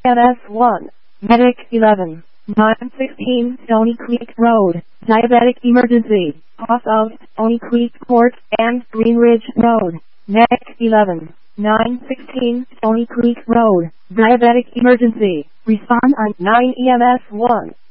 EMS 1, Medic 11, 916 Stony Creek Road, Diabetic Emergency, off of Stony Creek Court and Green Ridge Road, Medic 11, 916 Stony Creek Road, Diabetic Emergency, respond on 9 EMS 1.